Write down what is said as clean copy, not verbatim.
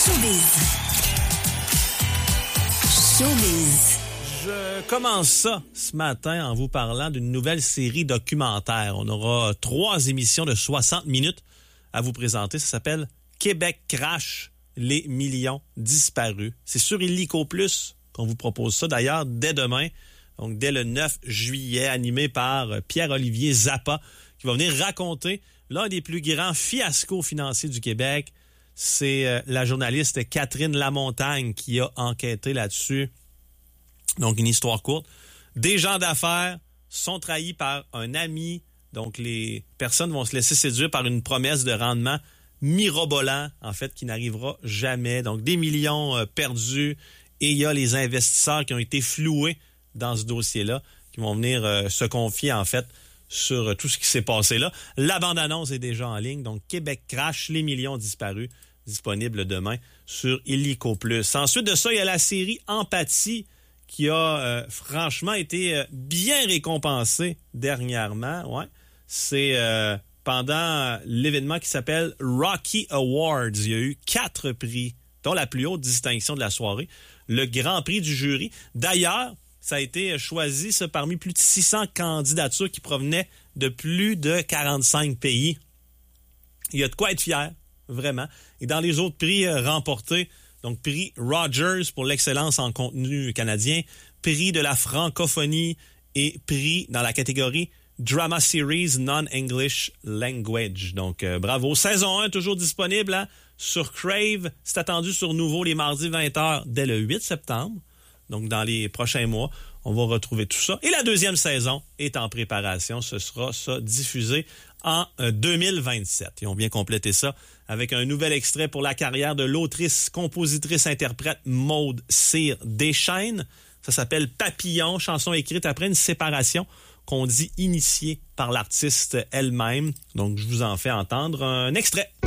Showbiz. Showbiz. Je commence ça ce matin en vous parlant d'une nouvelle série documentaire. On aura 3 émissions de 60 minutes à vous présenter. Ça s'appelle Québec Crash, les millions disparus. C'est sur Illico Plus qu'on vous propose ça d'ailleurs dès demain. Donc dès le 9 juillet, animé par Pierre-Olivier Zappa, qui va venir raconter l'un des plus grands fiascos financiers du Québec. C'est la journaliste Catherine Lamontagne qui a enquêté là-dessus. Donc, une histoire courte. Des gens d'affaires sont trahis par un ami. Donc, les personnes vont se laisser séduire par une promesse de rendement mirobolant, en fait, qui n'arrivera jamais. Donc, des millions perdus. Et il y a les investisseurs qui ont été floués dans ce dossier-là, qui vont venir se confier, en fait, sur tout ce qui s'est passé là. La bande-annonce est déjà en ligne. Donc, Québec Crash, les millions disparus, disponible demain sur Illico Plus. Ensuite de ça, il y a la série Empathie, qui a franchement été bien récompensée dernièrement. Ouais. C'est pendant l'événement qui s'appelle Rocky Awards. Il y a eu 4 prix, dont la plus haute distinction de la soirée, le Grand Prix du jury. D'ailleurs, ça a été choisi parmi plus de 600 candidatures qui provenaient de plus de 45 pays. Il y a de quoi être fier, vraiment. Et dans les autres prix remportés, donc, prix Rogers pour l'excellence en contenu canadien, prix de la francophonie et prix dans la catégorie Drama Series Non-English Language. Donc, bravo. Saison 1, toujours disponible hein, sur Crave. C'est attendu sur Nouveau les mardis 20h dès le 8 septembre. Donc, dans les prochains mois, on va retrouver tout ça. Et la deuxième saison est en préparation. Ce sera ça diffusé en 2027. Ils ont bien complété ça avec un nouvel extrait pour la carrière de l'autrice, compositrice, interprète Maude Cyr Deschaines. Ça s'appelle Papillon, chanson écrite après une séparation qu'on dit initiée par l'artiste elle-même. Donc, je vous en fais entendre un extrait.